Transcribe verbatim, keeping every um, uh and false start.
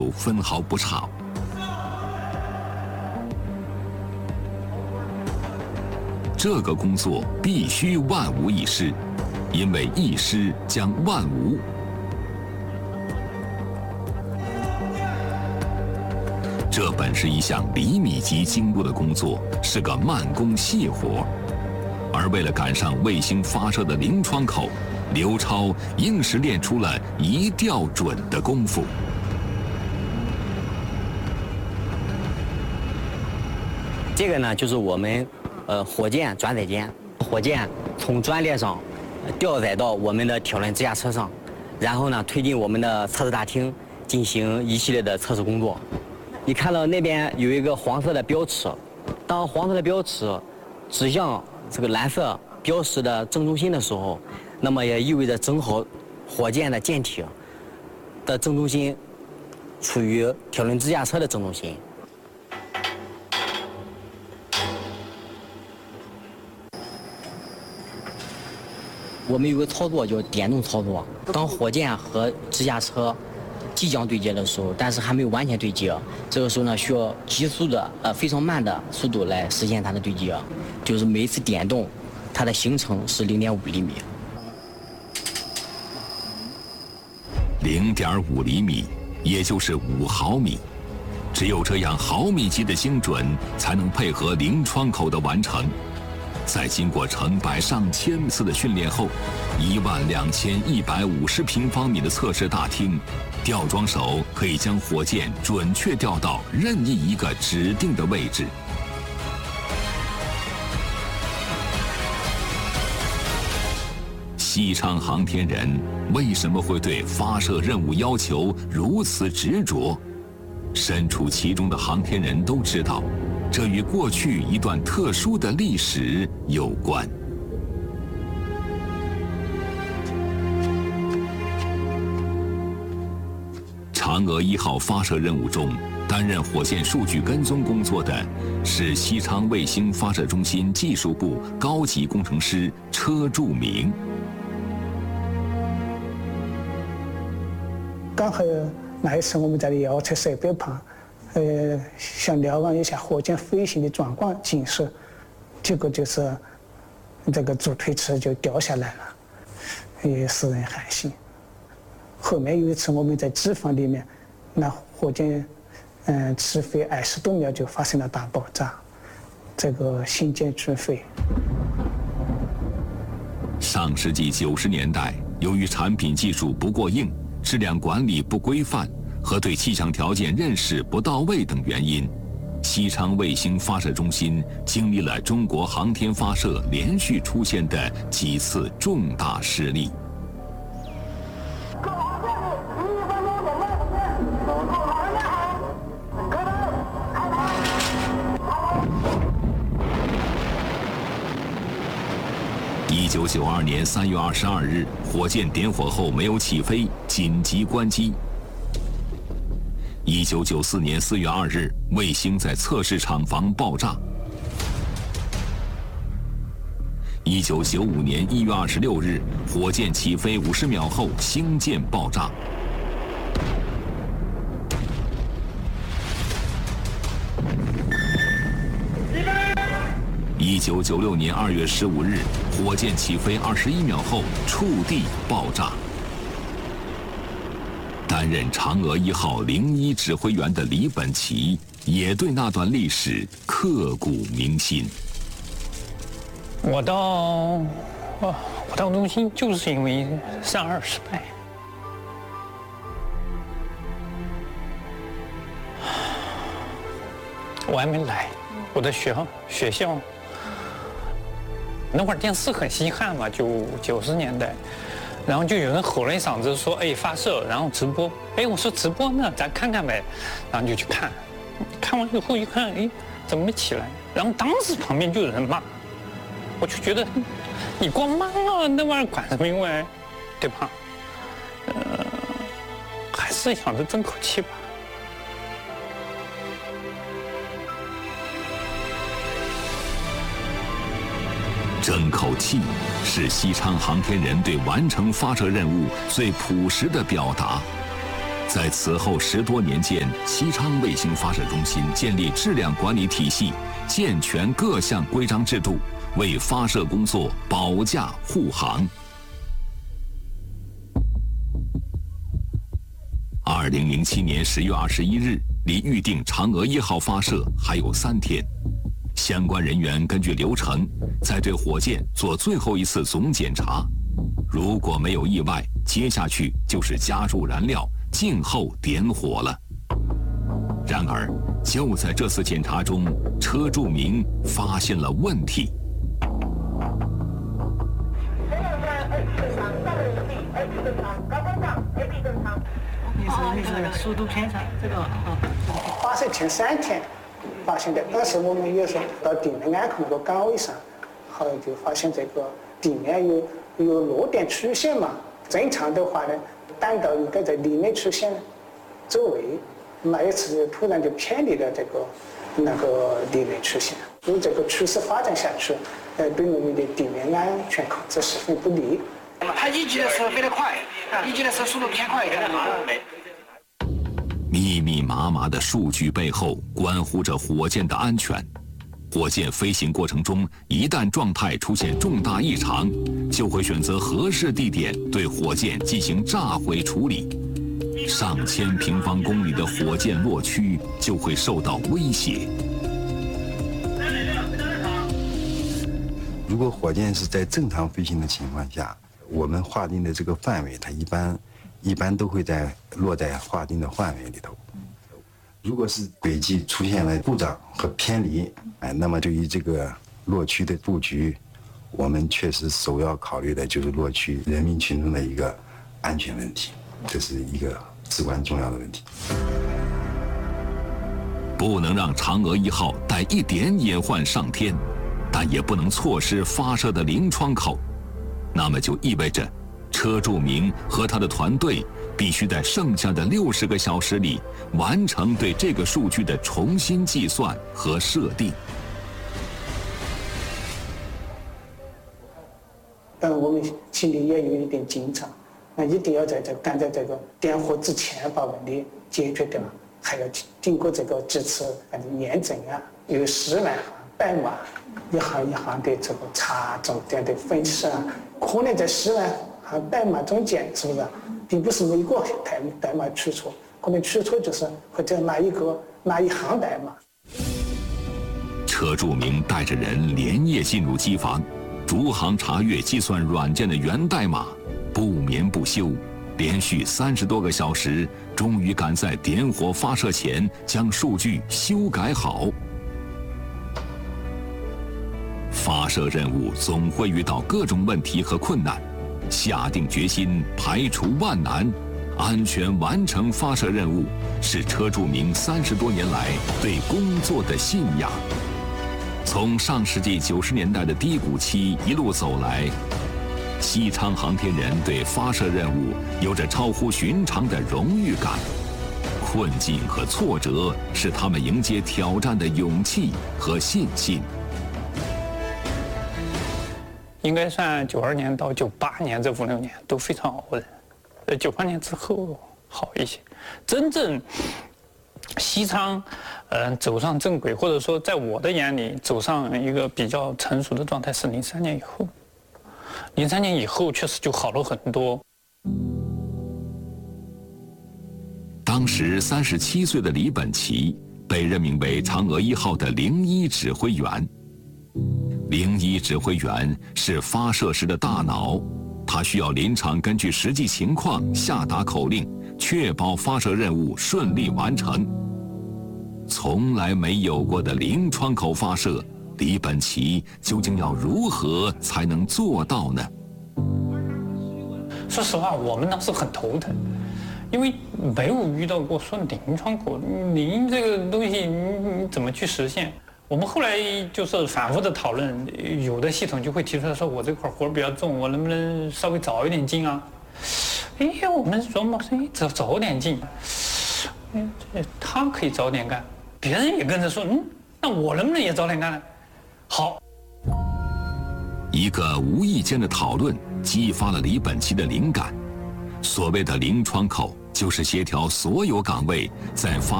分毫不差。这个工作必须万无一失，因为一失将万无。这本是一项厘米级精度的工作，是个慢工细活。而为了赶上卫星发射的零窗口，刘超硬是练出了一吊准的功夫。 这个呢，就是我们呃火箭转载件，火箭从转列上吊载到我们的铁轮支架车上，然后呢推进我们的测试大厅进行一系列的测试工作。你看到那边有一个黄色的标尺，当黄色的标尺指向这个蓝色标识的正中心的时候，那么也意味着正好火箭的舰体的正中心处于铁轮支架车的正中心。我们有个操作叫点动操作，当火箭和支架车即将对接的时候，但是还没有完全对接，这个时候呢需要急速的呃非常慢的速度来实现它的对接，就是每一次点动，它的行程是零点五厘米。 零点五厘米，也就是五毫米。只有这样毫米级的精准，才能配合零窗口的完成。在经过成百上千次的训练后，一万两千一百五十平方米的测试大厅，吊装手可以将火箭准确吊到任意一个指定的位置。西昌航天人为什么会对发射任务要求如此执着？身处其中的航天人都知道，这与过去一段特殊的历史有关。嫦娥一号发射任务中，担任火箭数据跟踪工作的是西昌卫星发射中心技术部高级工程师车柱明。 刚好那一次我们在遥测设备旁，呃，想瞭望一下火箭飞行的状况景色，结果就是这个主推迟就掉下来了，也使人寒心。后面有一次我们在机房里面，那火箭嗯起飞二十多秒就发生了大爆炸，这个心尖俱废。 上世纪九十年代，由于产品技术不过硬，质量管理不规范和对气象条件认识不到位等原因，西昌卫星发射中心经历了中国航天发射连续出现的几次重大失利。一九九二年三月二十二日，火箭点火后没有起飞，紧急关机。一九九四年四月二日，卫星在测试厂房爆炸。一九九五年一月二十六日，火箭起飞五十秒后，星舰爆炸。一九九六年二月十五日，火箭起飞二十一秒后触地爆炸。担任嫦娥一号零一指挥员的李本奇也对那段历史刻骨铭心。 我到我到中心就是因为三二失败。我还没来，我的学校学校。那会儿电视很稀罕嘛，就九十年代，然后就有人吼了一嗓子说：“哎，发射，然后直播。”哎，我说直播呢，咱看看呗，然后就去看。看完以后一看，哎，怎么没起来？然后当时旁边就有人骂，我就觉得，你光骂啊，那玩意儿管什么用哎，对吧？呃，还是想着争口气吧。 争口气是西昌航天人对完成发射任务最朴实的表达。 在此后十多年间，西昌卫星发射中心建立质量管理体系，健全各项规章制度，为发射工作保驾护航。二零零七年十月二十一日，离预定嫦娥一号发射还有三天，相关人员根据流程，在对火箭做最后一次总检查。如果没有意外，接下去就是加入燃料，静候点火了。然而，就在这次检查中，车柱明发现了问题。 你是那个速度偏差，这个啊。发射前三天发现的，当时我们也是到地面安控那个岗位上，后来就发现这个地面有有落点曲线嘛。正常的话呢，弹道应该在地面曲线周围，那一次突然就偏离了这个那个地面曲线，如这个趋势发展下去，呃，对我们的地面安全控制十分不利。 它一级的时候飞得快，一级的时候速度偏快一点。 密密麻麻的数据背后，关乎着火箭的安全。火箭飞行过程中，一旦状态出现重大异常，就会选择合适地点对火箭进行炸毁处理。上千平方公里的火箭落区就会受到威胁。 如果火箭是在正常飞行的情况下，我们划定的这个范围，它一般一般都会在落在划定的范围里头。如果是轨迹出现了故障和偏离，哎，那么对于这个落区的布局，我们确实首要考虑的就是落区人民群众的一个安全问题，这是一个至关重要的问题。 不能让嫦娥一号带一点隐患上天，但也不能错失发射的零窗口，那么就意味着车柱明和他的团队必须在剩下的六十个小时里完成对这个数据的重新计算和设定。 嗯，我们心里也有一点紧张，那一定要在这赶在这个点火之前把问题解决掉，还要经过这个几次反正验证啊，有十万行代码，一行一行的这个查重点的分析啊，可能在十万行代码中间，是不是？并不是每个代代码出错，可能出错就是或者哪一个哪一行代码。 车柱明带着人连夜进入机房，逐行查阅计算软件的源代码，不眠不休，连续三十多个小时，终于赶在点火发射前将数据修改好。发射任务总会遇到各种问题和困难，下定决心排除万难，安全完成发射任务，是车柱明三十多年来对工作的信仰。从上世纪九十年代的低谷期一路走来，西昌航天人对发射任务有着超乎寻常的荣誉感。困境和挫折是他们迎接挑战的勇气和信心。 应该算九二年到九八年这五六年都非常熬的，呃，九八年之后好一些。真正西昌，呃，走上正轨，或者说在我的眼里走上一个比较成熟的状态是零三年以后。零三年以后确实就好了很多。 当时三十七岁的李本齐被任命为嫦娥一号的零一指挥员。零一指挥员是发射时的大脑，他需要临场根据实际情况下达口令，确保发射任务顺利完成。从来没有过的零窗口发射，李本齐究竟要如何才能做到呢？ 说实话，我们当时很头疼，因为没有遇到过说零窗口，零这个东西你你怎么去实现？我们后来就是反复的讨论，有的系统就会提出来说，我这块活比较重，我能不能稍微早一点进啊？哎，我们琢磨说，哎，早早点进，哎，他可以早点干，别人也跟着说，嗯，那我能不能也早点干呢？好， 一个无意间的讨论激发了李本齐的灵感。 所谓的零窗口，就是协调所有岗位在发